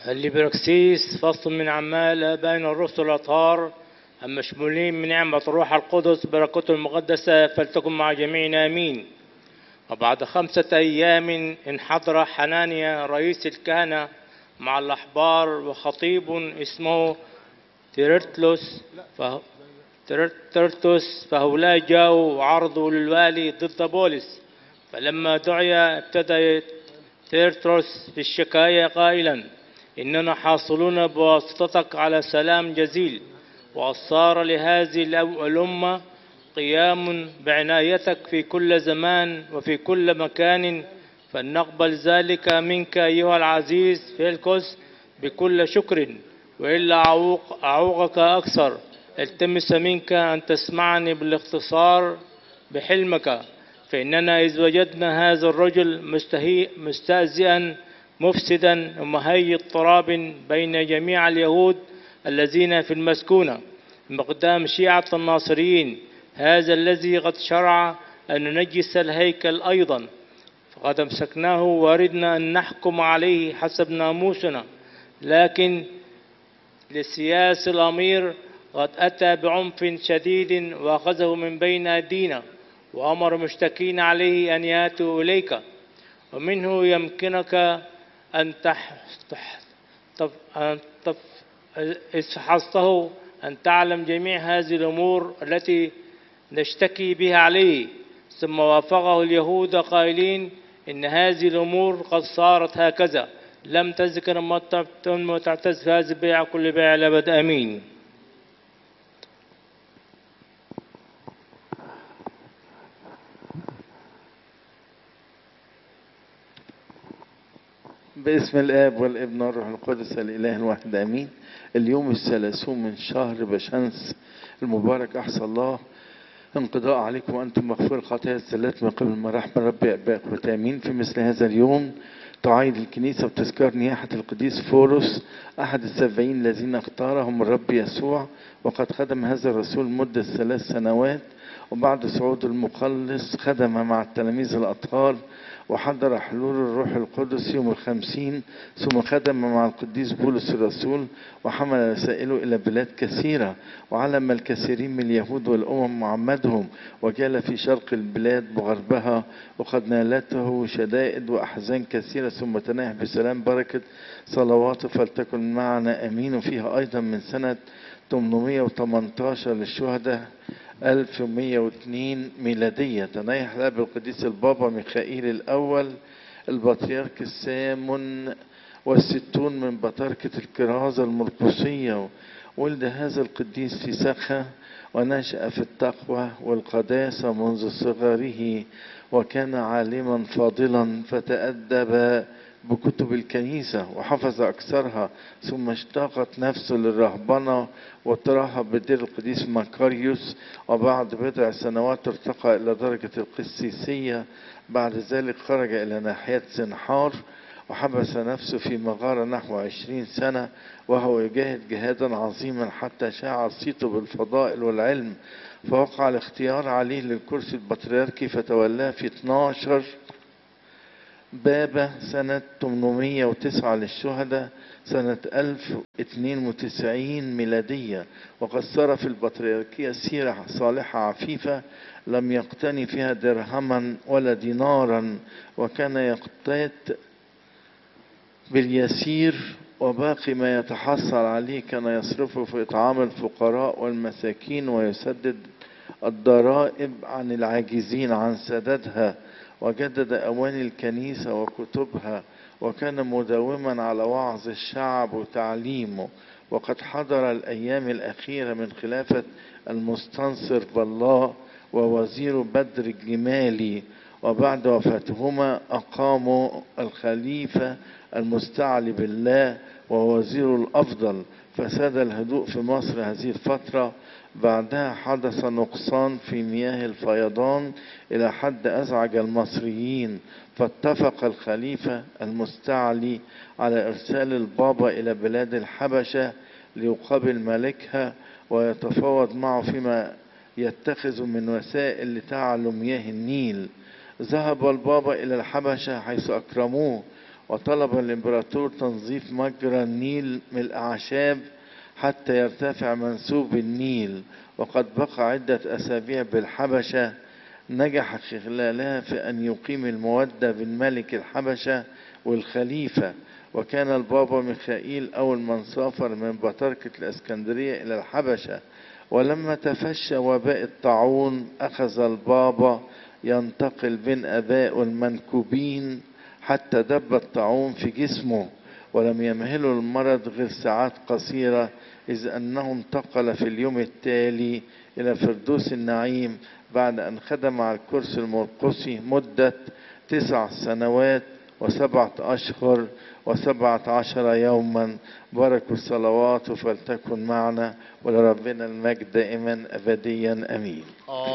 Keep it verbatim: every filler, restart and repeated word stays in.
الليبركسيس فصل من أعمال بين الرسل الأطهار المشمولين من نعمة الروح القدس بركته المقدسة فلتكن مع جميعنا آمين. وبعد خمسة أيام انحدر حنانيا رئيس الكهنة مع الأحبار وخطيب اسمه تيرتلس فه... تيرتلس فهؤلاء جاءوا وعرضوا للوالي ضد بولس. فلما دعي ابتدأ تيرتلس في الشكاية قائلا: إننا حاصلون بواسطتك على سلام جزيل، وصار لهذه الأمة قيام بعنايتك في كل زمان وفي كل مكان، فلنقبل ذلك منك أيها العزيز فيلكوس بكل شكر، وإلا أعوق أعوقك أكثر. التمس منك أن تسمعني بالاختصار بحلمك، فإننا إذ وجدنا هذا الرجل مستهي مستهزئا مفسدا ومهيئ اضطراب بين جميع اليهود الذين في المسكونة بمقدام شيعة الناصريين، هذا الذي قد شرع أن ننجس الهيكل أيضا، فقد أمسكناه وردنا أن نحكم عليه حسب ناموسنا، لكن لسياس الأمير قد أتى بعنف شديد وأخذه من بين أيدينا، وأمر مشتكين عليه أن يأتوا إليك، ومنه يمكنك أن تح... تح... تف... أن تف... إذ فحصته أن تعلم جميع هذه الأمور التي نشتكي بها عليه. ثم وافقه اليهود قائلين: إن هذه الأمور قد صارت هكذا، لم تذكر ما تعتز في هذه البيع كل بيع الأبد آمين. باسم الآب والابن والروح القدس الإله الواحد آمين. اليوم الثلاثون من شهر بشمس المبارك، أحسن الله انقضاء عليكم وأنتم مغفور الخطايا الزلات من قبل مراحم ربي أبائك وتامين. في مثل هذا اليوم تعايد الكنيسة بتذكار نياحة القديس فورس أحد السبعين الذين اختارهم الرب يسوع، وقد خدم هذا الرسول مدة ثلاث سنوات، وبعد صعود المخلص خدم مع التلاميذ الأطهار وحضر حلول الروح القدس يوم الخمسين، ثم خدم مع القديس بولس الرسول وحمل رسائله إلى بلاد كثيرة، وعلم الكثيرين من اليهود والأمم معمدهم، وجال في شرق البلاد وغربها، وقد نالته شدائد وأحزان كثيرة، ثم تناح بسلام بركة صلواته فلتكن معنا أمين. وفيها أيضا من سنة ثمانمائة وثمانية عشر للشهداء ألف ومائة واثنين ميلادية تنايح الأب القديس البابا ميخائيل الأول البطريرك الثامن والستون من بطركة الكرازة المرقسية. ولد هذا القديس في سخا، ونشأ في التقوى والقداسة منذ صغره، وكان عالما فاضلا فتأدب بكتب الكنيسة وحفظ أكثرها، ثم اشتاقت نفسه للرهبنة وترهب بدير القديس مكاريوس، وبعد بضع سنوات ارتقى إلى درجة القسيسية. بعد ذلك خرج إلى ناحية سنحار وحبس نفسه في مغارة نحو عشرين سنة، وهو يجاهد جهادا عظيما حتى شاع صيته بالفضائل والعلم، فوقع الاختيار عليه للكرسي البطريركي فتولاه في اثناشر بابا سنة ثمانمائة وتسعة للشهداء سنة ألف واثنين وتسعين ميلادية. وقد سار في البطريركية سيرة صالحة عفيفة لم يقتني فيها درهما ولا دينارا، وكان يقتات باليسير، وباقي ما يتحصل عليه كان يصرفه في إطعام الفقراء والمساكين ويسدد الضرائب عن العاجزين عن سددها، وجدد أواني الكنيسة وكتبها، وكان مداوما على وعظ الشعب وتعليمه. وقد حضر الأيام الأخيرة من خلافة المستنصر بالله ووزير بدر الجمالي، وبعد وفاتهما أقاموا الخليفة المستعلي بالله ووزير الأفضل، فساد الهدوء في مصر هذه الفترة. بعدها حدث نقصان في مياه الفيضان إلى حد أزعج المصريين، فاتفق الخليفة المستعلي على إرسال البابا إلى بلاد الحبشة ليقابل ملكها ويتفاوض معه فيما يتخذ من وسائل لتعلو مياه النيل. ذهب البابا إلى الحبشة حيث أكرموه، وطلب الإمبراطور تنظيف مجرى النيل من الأعشاب حتى يرتفع منسوب النيل، وقد بقى عدة أسابيع بالحبشة. نجح خلالها في أن يقيم المودة بين ملك الحبشة والخليفة، وكان البابا ميخائيل أول من سافر من بطركة الإسكندرية إلى الحبشة. ولما تفشى وباء الطاعون أخذ البابا ينتقل بين آباء المنكوبين حتى دب الطاعون في جسمه، ولم يمهله المرض غير ساعات قصيرة، إذ أنه انتقل في اليوم التالي إلى فردوس النعيم بعد أن خدم على الكرسي المرقسي مدة تسع سنوات وسبعة أشهر وسبعة عشر يوما. باركوا الصلوات فلتكن معنا، ولربنا المجد دائما أبديا أمين.